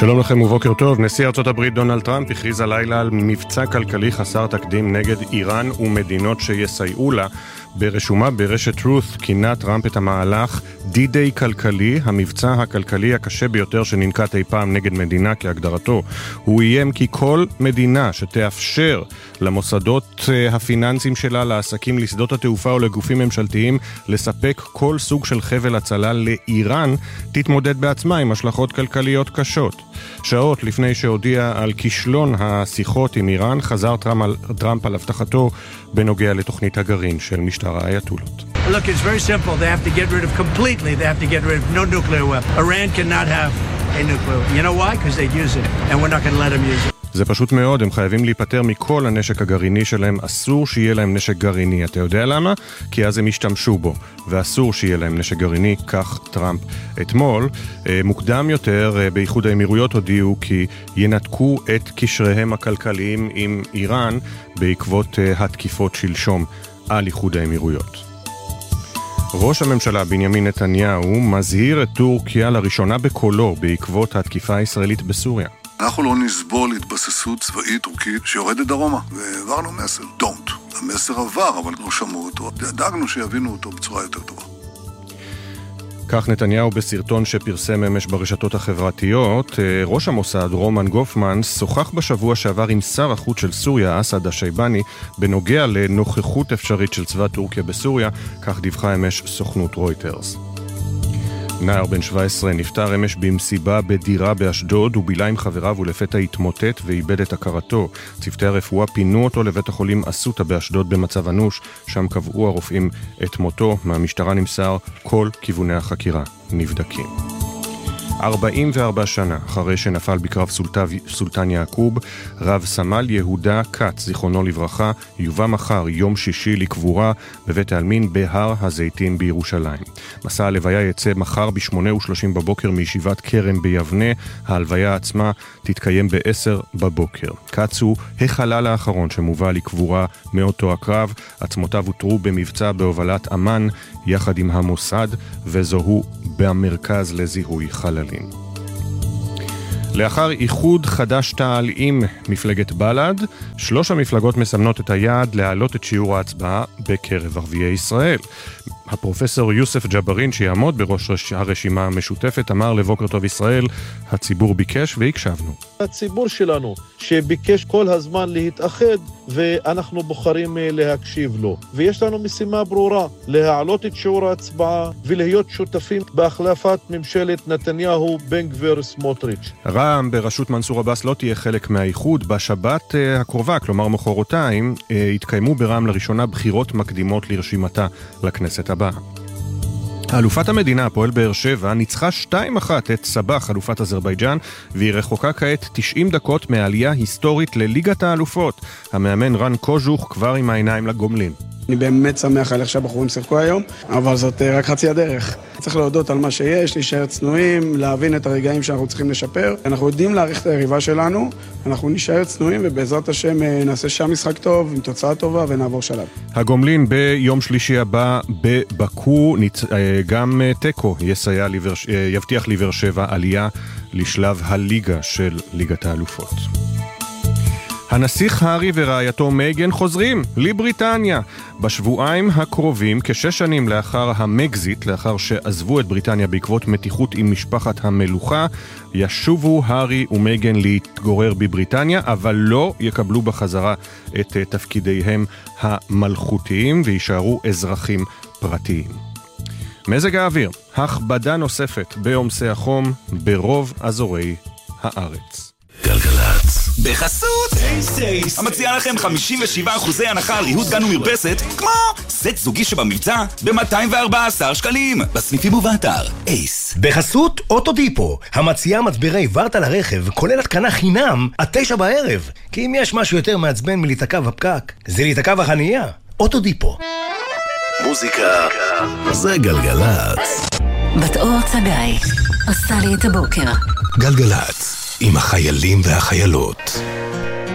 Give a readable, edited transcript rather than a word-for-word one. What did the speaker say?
שלום לכם ובוקר טוב. נשיא ארצות הברית דונלד טראמפ הכריז הלילה על מבצע כלכלי חסר תקדים נגד איראן ומדינות שיסייעו לה. ברשומה ברשת truth כינה טראמפ את המהלך D-Day כלכלי, המבצע הכלכלי הקשה ביותר שננקט אי פעם נגד מדינה כהגדרתו. הוא איים כי כל מדינה שתאפשר למוסדות הפיננסיים שלה, לעסקים, לשדות התעופה או לגופים ממשלתיים לספק כל סוג של חבל הצלה לאיראן, תתמודד בעצמה עם השלכות כלכליות קשות. שעות לפני שהודיע על כישלון השיחות עם איראן, חזר טראמפ על הבטחתו בנוגע לתוכנית הגרעין של משטר האייתולות. Look, it's very simple. They have to get rid of completely. They have to get rid of no nuclear weapon. Iran cannot have a nuclear weapon. You know why? Because they'd use it. And we're not going to let them use it. זה פשוט מאוד, הם חייבים להיפטר מכל הנשק הגרעיני שלהם, אסור שיהיה להם נשק גרעיני. אתה יודע למה? כי אז הם ישתמשו בו, ואסור שיהיה להם נשק גרעיני, כך טראמפ. אתמול, מוקדם יותר, באיחוד האמירויות הודיעו כי ינתקו את קשריהם הכלכליים עם איראן, בעקבות התקיפות שלשום על איחוד האמירויות. ראש הממשלה בנימין נתניהו מזהיר את טורקיה לראשונה בקולו בעקבות התקיפה הישראלית בסוריה. אנחנו לא נסבול התבססות צבאית טורקית שיורדת דרומה, והעברנו מסר, don't. המסר עבר, אבל לא שמעו אותו. דאגנו שיבינו אותו בצורה יותר טובה. כך נתניהו בסרטון שפרסם אמש ברשתות החברתיות. ראש המוסד רומן גופמן שוחח בשבוע שעבר עם שר החוץ של סוריה, אסד השייבני, בנוגע לנוכחות אפשרית של צבא טורקיה בסוריה, כך דיווחה אמש סוכנות רויטרס. נער בן 17 נפטר אמש במסיבה בדירה באשדוד, הוא בילה עם חבריו ולפתע התמוטט ואיבד את הכרתו. צוותי הרפואה פינו אותו לבית החולים אסותא באשדוד במצב אנוש, שם קבעו הרופאים את מותו. מהמשטרה נמסר כל כיווני החקירה נבדקים. 44 שנה אחרי שנפל בקרב סולטן יעקוב, רב סמל יהודה קץ, זיכרונו לברכה, יובא מחר יום שישי לקבורה בבית העלמין בהר הזיתים בירושלים. מסע הלוויה יצא מחר ב-8:30 בבוקר מישיבת כרם ביבנה. ההלוויה עצמה תתקיים ב-10 בבוקר. קץ הוא החלל האחרון שמובא לקבורה מאותו הקרב. עצמותיו הותרו במבצע בהובלת אמן יחד עם המוסד, וזוהו במרכז לזיהוי חללים. לאחר איחוד חד"ש-תע"ל עם מפלגת בל"ד, 3 המפלגות מסמנות את היעד להעלות את שיעור ההצבעה בקרב ערביי ישראל. הפרופסור יוסף ג'בארין, שיעמוד בראש הרשימה המשותפת, אמר לבוקר טוב ישראל, הציבור ביקש והקשבנו. הציבור שלנו שביקש כל הזמן להתאחד, ואנחנו בוחרים להקשיב לו. ויש לנו משימה ברורה, להעלות את שיעור ההצבעה ולהיות שותפים בהחלפת ממשלת נתניהו בן גביר סמוטריץ'. רע"מ בראשות מנסור עבאס לא תהיה חלק מהאיחוד. בשבת הקרובה, כלומר מחרתיים, יתקיימו ברע"מ לראשונה בחירות מקדימות לרשימתה לכנסת הבאה. אלופת המדינה, הפועל באר שבע, ניצחה 2-1 את סבח, אלופת אזרבייג'אן, והיא רחוקה כעת 90 דקות מהעלייה היסטורית לליגת האלופות. המאמן רן קוז'וך כבר עם העיניים לגומלין. אני באמת שמח על איך שהבחורים שיחקו היום, אבל זאת רק חצי הדרך. צריך להודות על מה שיש, להישאר צנועים, להבין את הרגעים שאנחנו צריכים לשפר. אנחנו יודעים להעריך את היריבה שלנו, אנחנו נשאר צנועים ובעזרת השם נעשה שם משחק טוב, עם תוצאה טובה ונעבור שלב. הגומלין ביום שלישי הבא בבקו, גם טקו יבטיח לבאר שבע עלייה לשלב הליגה של ליגת האלופות. הנסיך הארי ורעייתו מייגן חוזרים לבריטניה. בשבועיים הקרובים, כ6 שנים לאחר המגזיט, לאחר שעזבו את בריטניה בעקבות מתיחות עם משפחת המלוכה, ישובו הארי ומייגן להתגורר בבריטניה, אבל לא יקבלו בחזרה את תפקידיהם המלכותיים וישארו אזרחים פרטיים. מזג האוויר, הכבדה נוספת בעומסי החום ברוב אזורי הארץ. גלגלצ בחסות סייס המציע לכם 57% הנחה על ריהוט גן ומרפסת, כמו סט זוגי שבמבצע ב-214 שקלים בסניפים ובאתר אייס. בחסות אוטודיפו המציע מצברי ורטה לרכב, כולל התקנה חינם עד 9 בערב. כי אם יש משהו יותר מעצבן מלהיתקע בפקק, זה להיתקע בחנייה. אוטודיפו. מוזיקה זה גלגלצ. בת אור צגאי עושה לי את הבוקר. גלגלצ עם החיילים והחיילות.